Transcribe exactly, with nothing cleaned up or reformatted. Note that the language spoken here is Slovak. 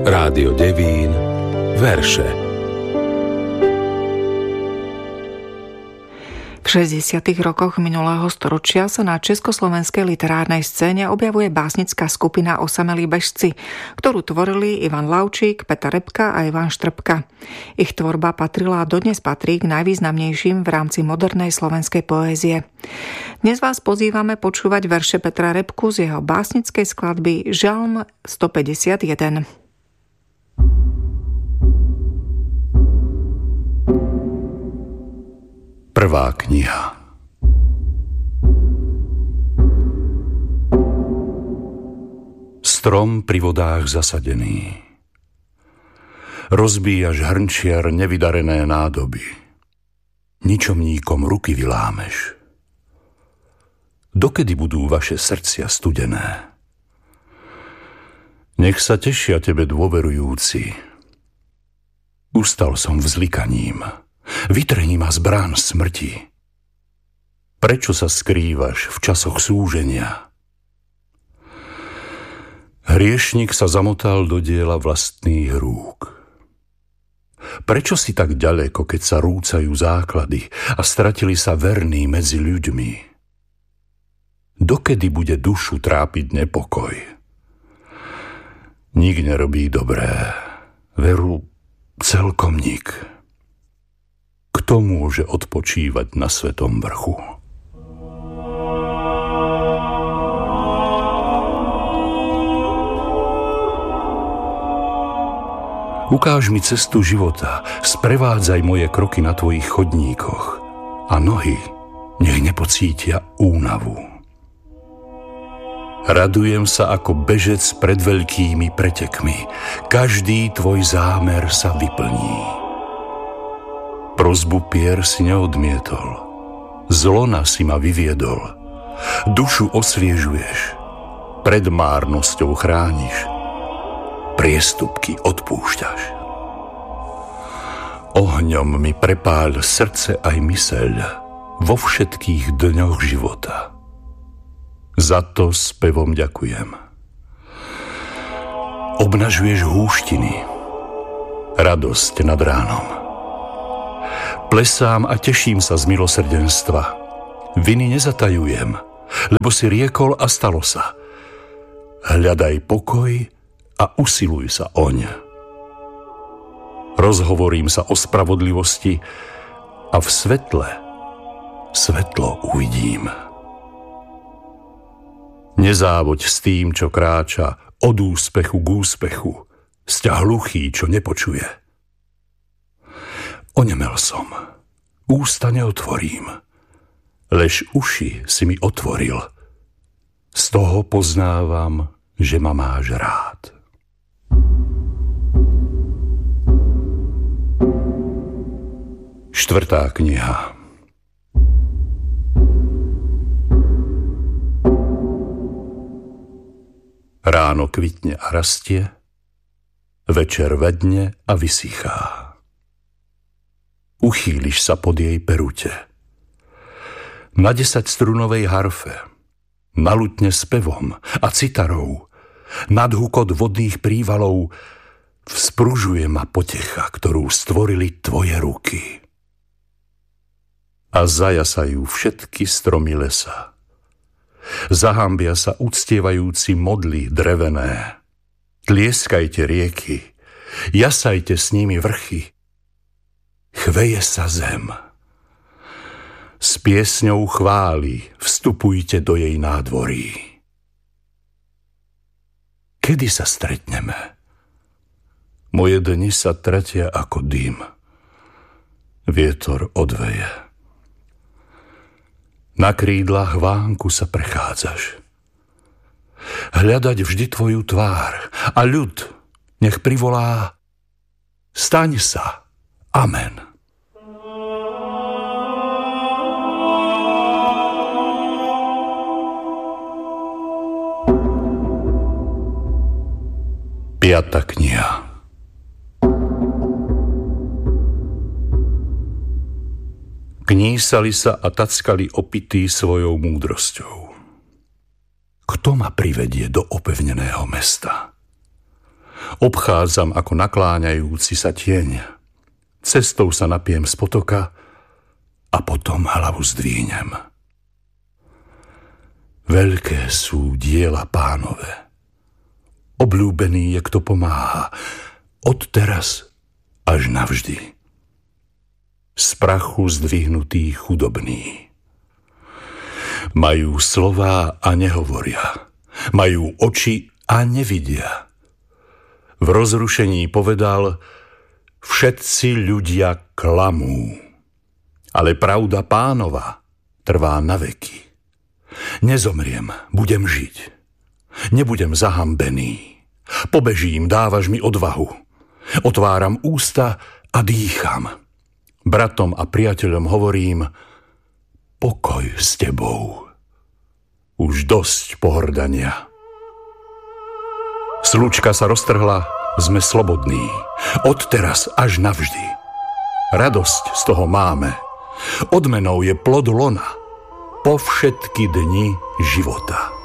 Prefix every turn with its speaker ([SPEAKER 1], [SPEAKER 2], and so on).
[SPEAKER 1] Rádio Devín, verše.
[SPEAKER 2] V šesťdesiatych rokoch minulého storočia sa na československej literárnej scéne objavuje básnická skupina Osamelí bežci, ktorú tvorili Ivan Laučík, Peter Repka a Ivan Štrbka. Ich tvorba patrila a dodnes patrí k najvýznamnejším v rámci modernej slovenskej poézie. Dnes vás pozývame počúvať verše Petra Repku z jeho básnickej skladby Žalm stopäťdesiatjeden.
[SPEAKER 3] Prvá kniha. Strom pri vodách zasadený. Rozbíjaš hrnčiar nevydarené nádoby. Ničomníkom ruky vylámeš. Dokedy budú vaše srdcia studené? Nech sa tešia tebe dôverujúci. Ustal som vzlikaním. Vytrhni ma z brán smrti. Prečo sa skrývaš v časoch súženia? Hriešnik sa zamotal do diela vlastných rúk. Prečo si tak ďaleko, keď sa rúcajú základy a stratili sa verní medzi ľuďmi? Dokedy bude dušu trápiť nepokoj? Nik nerobí dobré, veru celkom nik. Kto môže odpočívať na svetom vrchu? Ukáž mi cestu života, sprevádzaj moje kroky na tvojich chodníkoch a nohy nech nepocítia únavu. Radujem sa ako bežec pred veľkými pretekmi, každý tvoj zámer sa vyplní. Prosbu pier si neodmietol, zlona si ma vyviedol, dušu osviežuješ, pred márnosťou chrániš, priestupky odpúšťaš. Ohňom mi prepáľ srdce aj myseľ vo všetkých dňoch života. Za to spevom ďakujem. Obnažuješ húštiny, radosť nad ránom. Plesám a teším sa z milosrdenstva. Viny nezatajujem, lebo si riekol a stalo sa. Hľadaj pokoj a usiluj sa oň. Rozhovorím sa o spravodlivosti a v svetle svetlo uvidím. Nezávoď s tým, čo kráča od úspechu k úspechu, sťa hluchý, čo nepočuje. Onemel som, ústa neotvorím, lež uši si mi otvoril. Z toho poznávam, že ma máš rád. Štvrtá kniha. Ráno kvitne a rastie, večer vedne a vysychá. Uchýliš sa pod jej perute. Na desaťstrunovej harfe, na lutne s pevom a citarou, nad hukot vodných prívalov vzpružuje ma potecha, ktorú stvorili tvoje ruky. A zajasajú všetky stromy lesa. Zahambia sa uctievajúci modly drevené. Tlieskajte rieky, jasajte s nimi vrchy. Chveje sa zem. S piesňou chvály vstupujte do jej nádvorí. Kedy sa stretneme? Moje dni sa tratia ako dym. Vietor odveje. Na krídlach vánku sa prechádzaš. Hľadať vždy tvoju tvár a ľud nech privolá: staň sa. Amen. Piata kniha. Knísali sa a tackali opití svojou múdrosťou. Kto ma privedie do opevneného mesta? Obchádzam ako nakláňajúci sa tieň. Cestou sa napijem z potoka a potom hlavu zdvínem. Veľké sú diela Pánove. Obľúbený je, kto pomáha, od teraz až navždy. Z prachu zdvihnutý chudobný. Majú slová a nehovoria. Majú oči a nevidia. V rozrušení povedal: všetci ľudia klamú, ale pravda Pánova trvá na veky. Nezomriem, budem žiť. Nebudem zahambený. Pobežím, dávaš mi odvahu. Otváram ústa a dýcham. Bratom a priateľom hovorím: pokoj s tebou. Už dosť pohrdania. Slučka sa roztrhla, sme slobodní. Odteraz až navždy. Radosť z toho máme. Odmenou je plod lona po všetky dni života.